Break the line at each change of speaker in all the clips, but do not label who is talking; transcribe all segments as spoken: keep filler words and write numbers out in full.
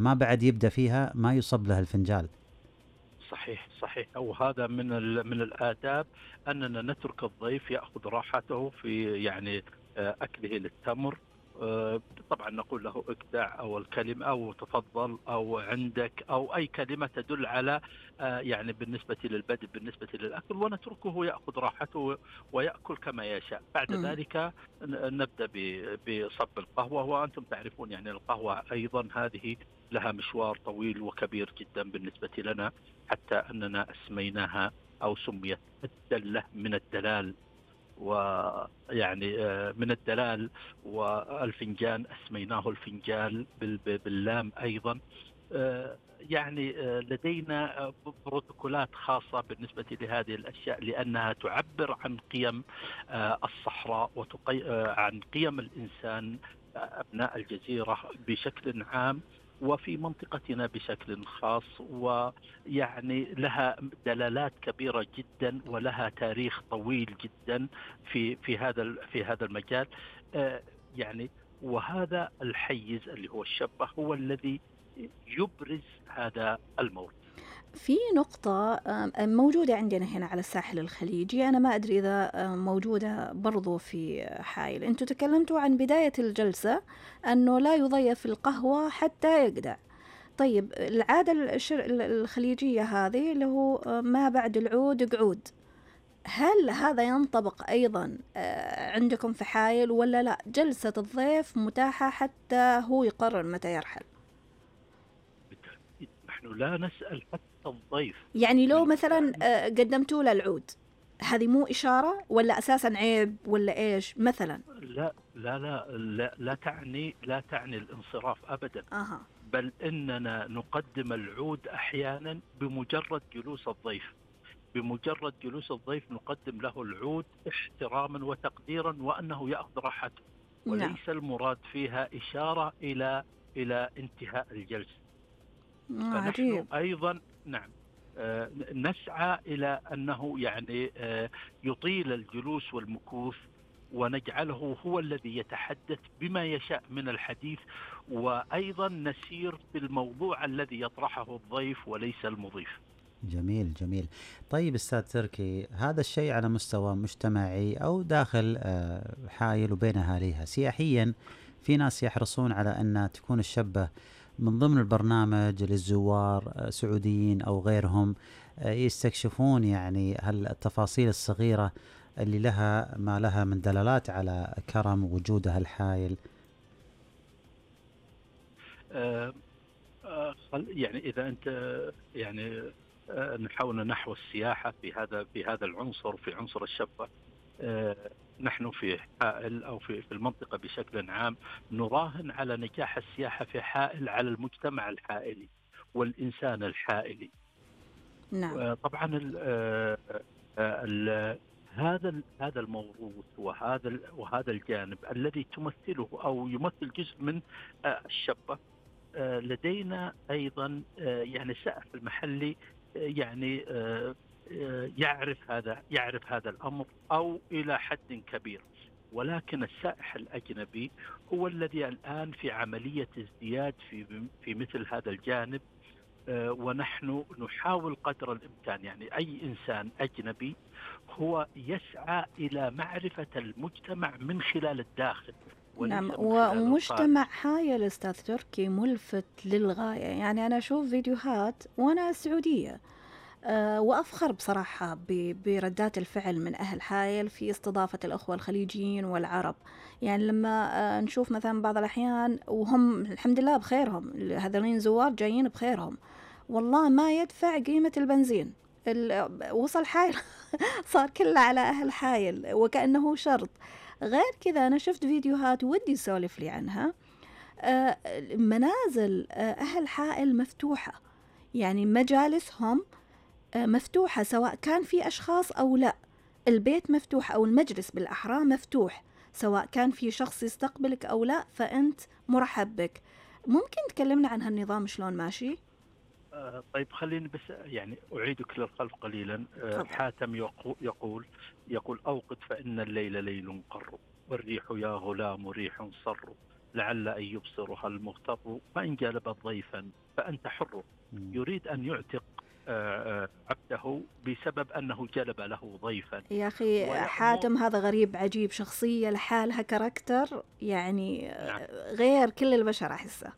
ما بعد يبدأ فيها ما يصب له الفنجال.
صحيح صحيح. وهذا من من الآداب أننا نترك الضيف يأخذ راحته في يعني آه، أكله للتمر. آه، طبعا نقول له ابدع أو الكلمة أو تفضل أو عندك أو أي كلمة تدل على آه، يعني بالنسبة للبدء بالنسبة للأكل، ونتركه يأخذ راحته ويأكل كما يشاء. بعد
مم.
ذلك ن- نبدأ ب- بصب القهوة. وأنتم تعرفون يعني القهوة أيضا هذه لها مشوار طويل وكبير جدا بالنسبة لنا، حتى أننا أسميناها أو سميت الدلة من الدلال. ويعني آه، من الدلال. والفنجان أسميناه الفنجال بال- باللام أيضا. آه، يعني آه، لدينا آه، بروتوكولات خاصة بالنسبة لهذه الأشياء، لأنها تعبر عن قيم آه، الصحراء وعن قيم الإنسان، آه، أبناء الجزيرة بشكل عام وفي منطقتنا بشكل خاص. ويعني لها دلالات كبيرة جدا ولها تاريخ طويل جدا في في هذا في هذا المجال. آه، يعني وهذا الحيز اللي هو الشبه هو الذي يبرز هذا المورد.
في نقطة آم، موجودة عندنا هنا على الساحل الخليجي، أنا ما أدري إذا آم، موجودة برضو في حائل. أنتوا تكلمتوا عن بداية الجلسة أنه لا يضيف القهوة حتى يقدع. طيب العادة الشر- الخليجية هذه اللي هو آه، ما بعد العود قعود، هل هذا ينطبق أيضا آه، عندكم في حائل، ولا لا جلسة الضيف متاحة حتى هو يقرر متى يرحل؟
بالتأكيد نحن لا نسأل حتى الضيف
يعني لو
من
مثلا
يعني.
آه، قدمتوا له العود، هذه مو إشارة ولا أساسا عيب ولا إيش مثلا؟
لا لا لا لا, لا تعني لا تعني الانصراف أبدا،
أها.
بل إننا نقدم العود أحيانا بمجرد جلوس الضيف. بمجرد جلوس الضيف نقدم له العود احتراما وتقديرا وأنه يأخذ راحته،
نعم.
وليس المراد فيها إشارة إلى إلى انتهاء الجلسة.
آه،
فنحن
عجيب.
أيضا نعم آه، نسعى إلى أنه يعني آه، يطيل الجلوس والمكوث، ونجعله هو الذي يتحدث بما يشاء من الحديث، وأيضا نسير في الموضوع الذي يطرحه الضيف وليس المضيف.
جميل جميل. طيب أستاذ تركي، هذا الشيء على مستوى مجتمعي أو داخل آه، حائل وبين أهاليها سياحيا، في ناس يحرصون على أن تكون الشبة من ضمن البرنامج للزوار آه، سعوديين أو غيرهم، آه، يستكشفون يعني هل التفاصيل الصغيرة اللي لها ما لها من دلالات على كرم وجودها الحائل.
آه، آه، خل- يعني إذا أنت يعني آه، نحاول نحو السياحة في هذا في هذا العنصر، في عنصر الشبة. آه، نحن في حائل أو في في المنطقة بشكل عام نراهن على نجاح السياحة في حائل على المجتمع الحائلي والإنسان الحائلي.
نعم.
آه، طبعا ال- آه، آه، ال- هذا ال- هذا الموروث وهذا ال- وهذا الجانب الذي تمثله أو يمثل جزء من آه، الشبة. آه، لدينا أيضا آه، يعني السائح المحلي آه، يعني آه، آه، يعرف هذا يعرف هذا الأمر أو إلى حد كبير. ولكن السائح الأجنبي هو الذي الآن في عملية ازدياد في في مثل هذا الجانب. آه، ونحن نحاول قدر الإمكان، يعني أي إنسان أجنبي هو يسعى إلى معرفة المجتمع من خلال الداخل
نعم،
وليس من خلال الخارج.
ومجتمع هاي الأستاذ تركي ملفت للغاية. يعني أنا أشوف فيديوهات وأنا سعودية أه وأفخر بصراحة ب- بردات الفعل من أهل حائل في استضافة الأخوة الخليجيين والعرب. يعني لما أه نشوف مثلا بعض الأحيان وهم الحمد لله بخيرهم، هذولين زوار جايين بخيرهم، والله ما يدفع قيمة البنزين. ال- وصل حائل صار كله على أهل حائل وكأنه شرط. غير كذا أنا شفت فيديوهات ودي سولف لي عنها. آه، منازل آه، أهل حائل مفتوحة، يعني مجالسهم آه، مفتوحة سواء كان في أشخاص أو لا. البيت مفتوح أو المجلس بالأحرى مفتوح، سواء كان في شخص يستقبلك أو لا فأنت مرحب بك. ممكن تكلمنا عن هالنظام شلون ماشي؟
آه، طيب خليني بس يعني أعيدك للخلف قليلا. آه،
تفضل.
حاتم يقو- يقول يقول أوقد فإن الليل ليل قر، والريح يا غلام ريح صر، لعل أن يبصرها المغتر فإن جلبت ضيفا فأنت حر. يريد أن يعتق آه، آه، عبده بسبب أنه جلب له ضيفا.
يا أخي
ويأمر
حاتم هذا غريب عجيب، شخصية لحالها، كاركتر يعني
نعم
آه، غير كل البشر أحسه.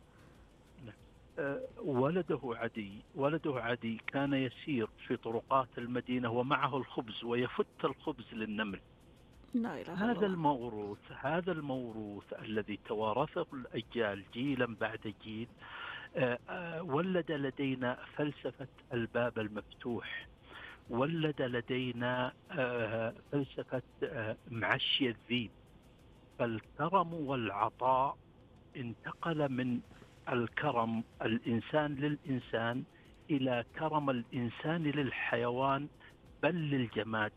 آه، ولده عدي ولده عدي كان يسير في طرقات المدينة ومعه الخبز ويفت الخبز للنمل.
لا إله إلا
هذا
الله.
الموروث هذا الموروث الذي توارثه الأجيال جيلا بعد جيل آه، آه، ولد لدينا فلسفة الباب المفتوح، ولد لدينا آه، فلسفة آه، معشي الذيب. فالكرم والعطاء انتقل من الكرم الإنسان للإنسان إلى كرم الإنسان للحيوان بل للجماد.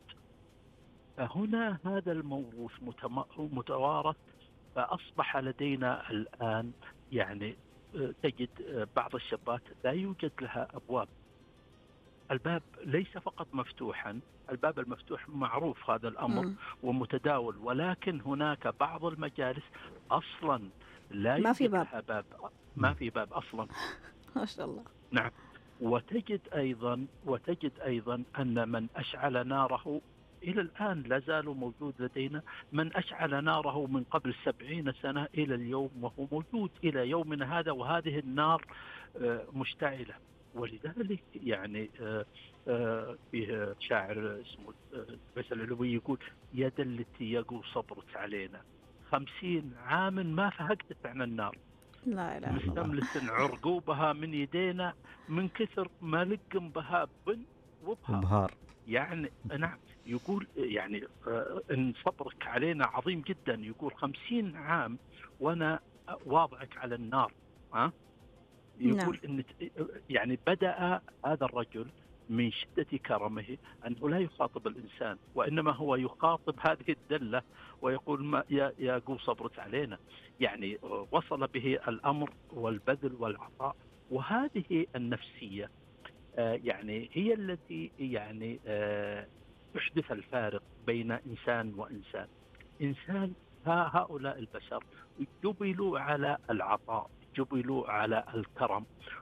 فهنا هذا الموروث متوارث، فأصبح لدينا الآن يعني تجد بعض الشابات لا يوجد لها أبواب. الباب ليس فقط مفتوحا، الباب المفتوح معروف هذا الأمر
مم.
ومتداول، ولكن هناك بعض المجالس أصلا لا
ما في
يوجد
باب.
لها باب، ما في باب أصلا.
ما شاء الله.
نعم. وتجد أيضا وتجد أيضا أن من أشعل ناره إلى الآن لا زال موجود لدينا، من أشعل ناره من قبل سبعين سنة إلى اليوم وهو موجود إلى يومنا هذا، وهذه النار آه، مشتعلة. ولذلك يعني آه، آه، فيه شاعر اسمه بس العلوي يقول: يا دلتي يقول صبرت علينا خمسين عام ما فهقتت عن النار،
لا إله إلا الله.
مستملس عرقوبها من يدينا من كثر ما لقم بها بن وبهار.
وبهار.
يعني نعم يقول يعني آه، إن صبرك علينا عظيم جدا. يقول خمسين عام وأنا واضعك على النار. ها يقول إن يعني بدأ هذا الرجل من شدة كرمه أنه لا يخاطب الإنسان، وإنما هو يخاطب هذه الدلة ويقول ما يا يا قو صبرت علينا. يعني وصل به الأمر والبذل والعطاء. وهذه النفسية آه يعني هي التي يعني آه تحدث الفارق بين إنسان وإنسان. إنسان هؤلاء البشر جبلوا على العطاء، جبلوا على الكرم،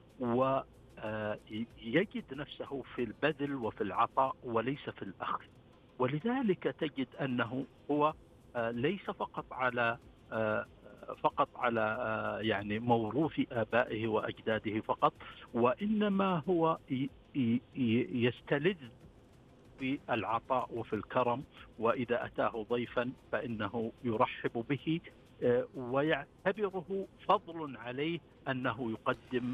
ويجد نفسه في البذل وفي العطاء وليس في الأخذ. ولذلك تجد أنه هو ليس فقط على فقط على يعني موروث آبائه وأجداده فقط، وإنما هو يستلذ في العطاء وفي الكرم. وإذا أتاه ضيفا فإنه يرحب به ويعتبره فضل عليه أنه يقدم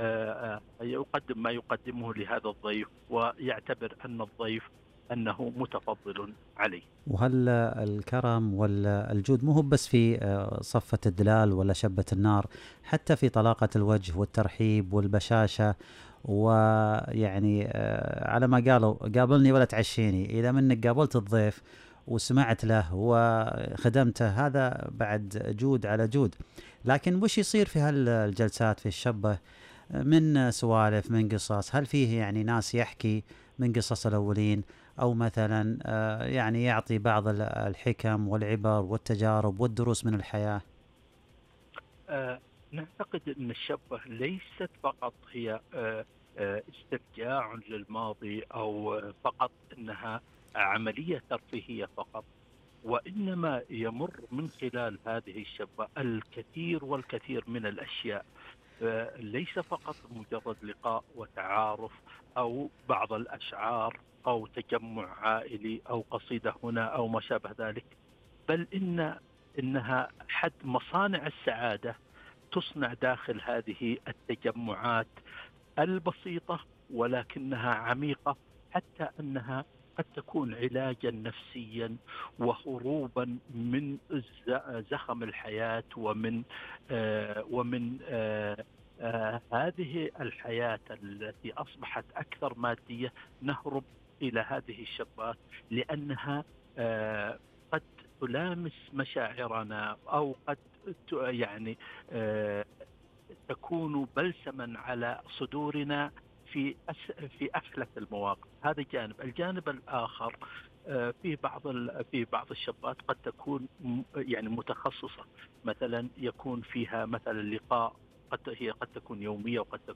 يقدم ما يقدمه لهذا الضيف، ويعتبر أن الضيف أنه متفضل عليه.
وهل الكرم والجود مو بس في صفة الدلال ولا شبة النار، حتى في طلاقة الوجه والترحيب والبشاشة، ويعني على ما قالوا قابلني ولا تعشيني. إذا منك قابلت الضيف وسمعت له وخدمته هذا بعد جود على جود. لكن وش يصير في هالجلسات في الشبة من سوالف من قصص؟ هل فيه يعني ناس يحكي من قصص الأولين، أو مثلا يعني يعطي بعض الحكم والعبر والتجارب والدروس من الحياة؟
أه نعتقد أن الشبة ليست فقط هي أه استرجاع للماضي أو فقط أنها عملية ترفيهية فقط، وإنما يمر من خلال هذه الشبة الكثير والكثير من الأشياء. ليس فقط مجرد لقاء وتعارف أو بعض الأشعار أو تجمع عائلي أو قصيدة هنا أو ما شابه ذلك، بل إن إنها حد مصانع السعادة تصنع داخل هذه التجمعات البسيطة ولكنها عميقة، حتى أنها قد تكون علاجا نفسيا وهروبا من زخم الحياة ومن آه ومن آه آه هذه الحياة التي أصبحت أكثر مادية. نهرب إلى هذه الشبات لأنها آه قد تلامس مشاعرنا أو قد يعني آه تكون بلسما على صدورنا في في أفلك المواقف. هذا جانب. الجانب الآخر آه، في بعض ال- في بعض الشابات قد تكون م- يعني متخصصة، مثلا يكون فيها مثلا لقاء، قد هي قد تكون يومية وقد